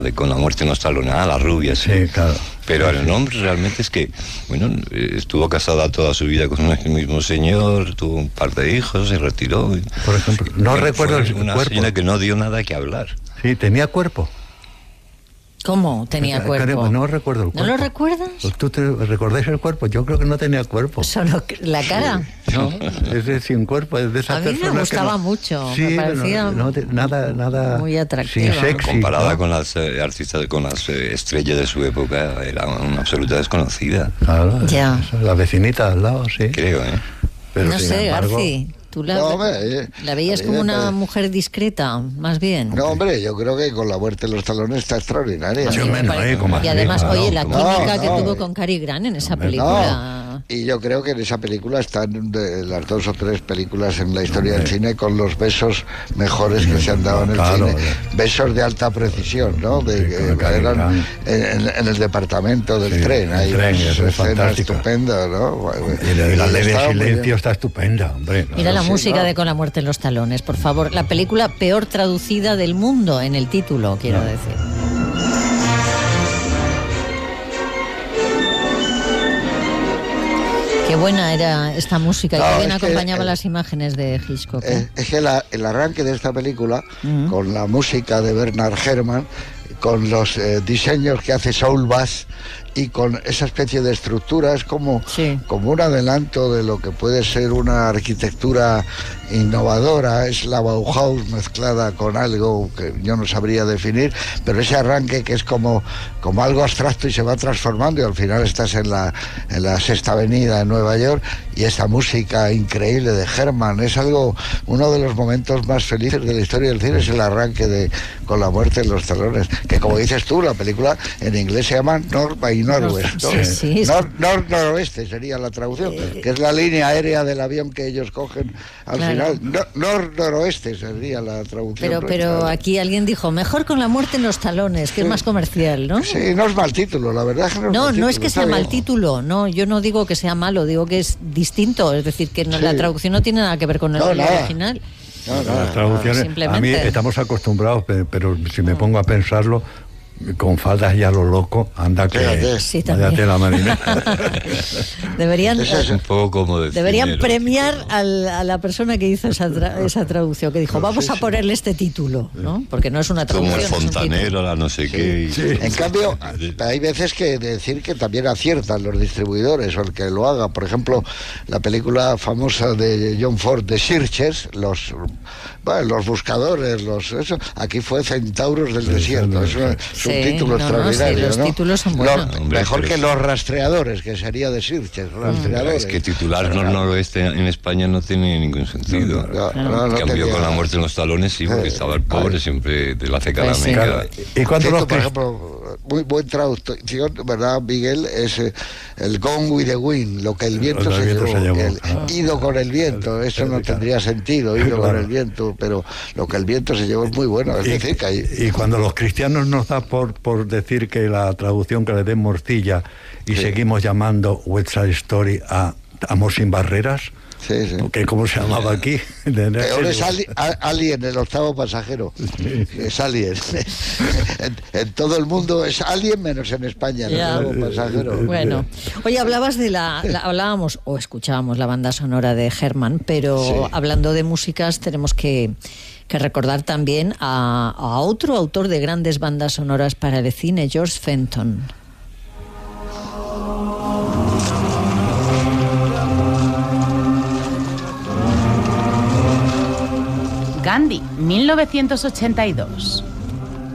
de Con la muerte en los talones, la rubia, sí. Sí, claro. Pero el nombre realmente es que, bueno, estuvo casada toda su vida con el mismo señor, tuvo un par de hijos, se retiró. Por ejemplo, no recuerdo el una cuerpo. señora que no dio nada que hablar. Sí, tenía cuerpo. ¿Cómo tenía cuerpo? No recuerdo el cuerpo. ¿No lo recuerdas? ¿Tú te recordáis el cuerpo? Yo creo que no tenía cuerpo. ¿Solo la cara? No, es de sin cuerpo, es de esa persona. A mí me gustaba mucho, me parecía nada muy atractiva. sin sexy, comparada ¿no? con las artistas, con las estrellas de su época, era una absoluta desconocida. Claro, Ya. La vecinita al lado, sí. Creo, Pero no sin sé, embargo, Garci, tú la veías como una mujer discreta, más bien. No, hombre, yo creo que Con la muerte en los talones está extraordinaria. Yo menos, Y además, claro, oye, la química que no, tuvo con Cary Grant en esa hombre, película. Y yo creo que en esa película están de las 2 o 3 películas en la historia del cine con los besos mejores que se han dado en el cine. Besos de alta precisión, ¿no? Eran en el departamento del tren. Hay una escena estupenda, ¿no? Y la ley de silencio está estupenda, hombre. Mira la música de Con la muerte en los talones, por favor. La película peor traducida del mundo en el título, quiero decir. Qué buena era esta música y qué bien acompañaba las imágenes de Hitchcock. Es que el arranque de esta película, con la música de Bernard Herrmann, con los diseños que hace Saul Bass y con esa especie de estructura, es como un adelanto de lo que puede ser una arquitectura innovadora. Es la Bauhaus mezclada con algo que yo no sabría definir, pero ese arranque que es como algo abstracto y se va transformando, y al final estás en la Sexta Avenida de Nueva York, y esa música increíble de Herrmann es uno de los momentos más felices de la historia del cine. Es el arranque de Con la muerte en los talones, que, como dices tú, la película en inglés se llama North by Northwest, ¿no? Noroeste sería la traducción, que es la línea aérea del avión que ellos cogen al final. Noroeste sería la traducción. Pero aquí alguien dijo, mejor Con la muerte en los talones, que es más comercial, ¿no? Sí, no es mal título, la verdad. No es que sea mal título, no, yo no digo que sea malo, digo que es distinto, es decir, que la traducción no tiene nada que ver con el original. Las traducciones, a mí estamos acostumbrados, pero si me pongo a pensarlo, con faldas ya lo loco, anda que váyate la marina. Deberían un poco como deberían premiar a la persona que hizo esa traducción, que dijo, vamos a ponerle este título, ¿no? Porque no es una traducción. Como el fontanero, la no sé qué. En cambio, hay veces que decir que también aciertan los distribuidores o el que lo haga. Por ejemplo, la película famosa de John Ford, The Searchers, los buscadores, aquí fue Centauros del Desierto. Es un título extraordinario, los títulos son buenos. Mejor que Los Rastreadores, que sería de Searchers. Es que titular noroeste en España no tiene ningún sentido. En cambio, Con la muerte en los talones, sí, porque estaba el pobre siempre de la ceca de la meca. Y cuando por ejemplo, muy buen traducción, ¿verdad, Miguel? Es el Gone with the Wind, lo que el viento se llevó. Ido con el viento, eso no tendría sentido, ido con el viento, pero lo que el viento se llevó es muy bueno. Es decir, y cuando los cristianos nos da por decir que la traducción que le den morcilla y seguimos llamando West Side Story a Amor sin barreras, que ¿cómo se llamaba aquí? Peor es Alien, el octavo pasajero. Es Alien. En todo el mundo es Alien, menos en España, el octavo pasajero. Bueno, oye, hablábamos o escuchábamos la banda sonora de Herrmann, pero hablando de músicas tenemos que recordar también a otro autor de grandes bandas sonoras para el cine, George Fenton. Gandhi, 1982.